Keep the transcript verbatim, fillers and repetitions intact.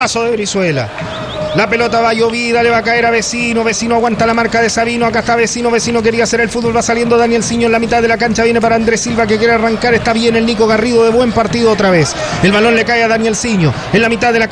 Paso de Brizuela. La pelota va llovida, le va a caer a Vecino. Vecino aguanta la marca de Sabino. Acá está Vecino. Vecino quería hacer el fútbol. Va saliendo Daniel Siño en la mitad de la cancha. Viene para Andrés Silva que quiere arrancar. Está bien el Nico Garrido de buen partido otra vez. El balón le cae a Daniel Siño en la mitad de la